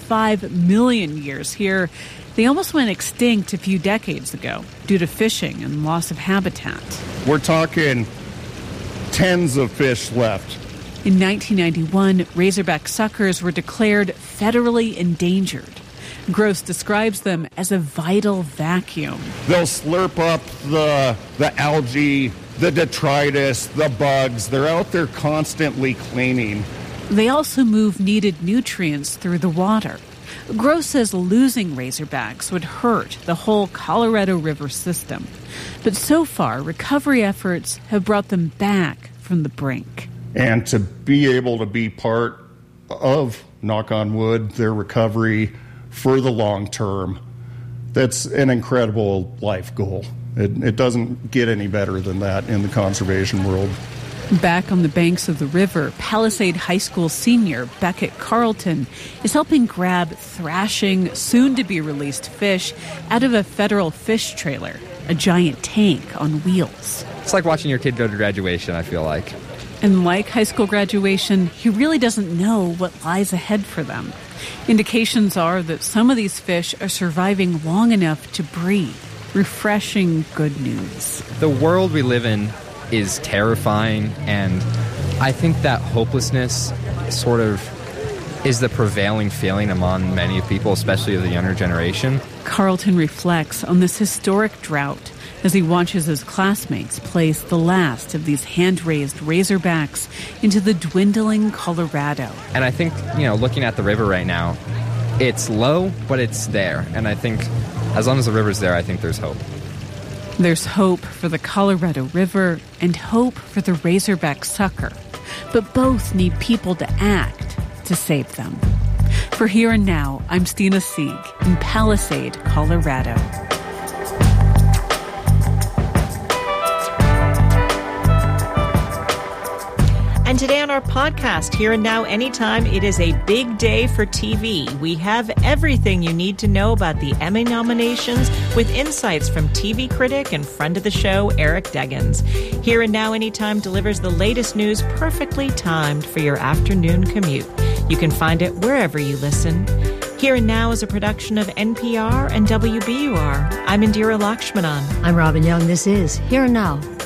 5 million years here. They almost went extinct a few decades ago due to fishing and loss of habitat. We're talking tens of fish left. In 1991, razorback suckers were declared federally endangered. Gross describes them as a vital vacuum. They'll slurp up the algae, the detritus, the bugs. They're out there constantly cleaning. They also move needed nutrients through the water. Gross says losing razorbacks would hurt the whole Colorado River system. But so far, recovery efforts have brought them back from the brink. And to be able to be part of, knock on wood, their recovery for the long term, that's an incredible life goal. It doesn't get any better than that in the conservation world. Back on the banks of the river, Palisade High School senior Beckett Carlton is helping grab thrashing, soon-to-be-released fish out of a federal fish trailer, a giant tank on wheels. It's like watching your kid go to graduation, I feel like. And like high school graduation, he really doesn't know what lies ahead for them. Indications are that some of these fish are surviving long enough to breed. Refreshing good news. The world we live in is terrifying, and I think that hopelessness sort of is the prevailing feeling among many people, especially of the younger generation. Carlton reflects on this historic drought as he watches his classmates place the last of these hand-raised razorbacks into the dwindling Colorado. And I think, looking at the river right now, it's low, but it's there. And I think as long as the river's there, I think there's hope. There's hope for the Colorado River and hope for the razorback sucker. But both need people to act to save them. For Here and Now, I'm Stina Sieg in Palisade, Colorado. And today on our podcast, Here and Now Anytime, it is a big day for TV. We have everything you need to know about the Emmy nominations with insights from TV critic and friend of the show, Eric Deggans. Here and Now Anytime delivers the latest news perfectly timed for your afternoon commute. You can find it wherever you listen. Here and Now is a production of NPR and WBUR. I'm Indira Lakshmanan. I'm Robin Young. This is Here and Now.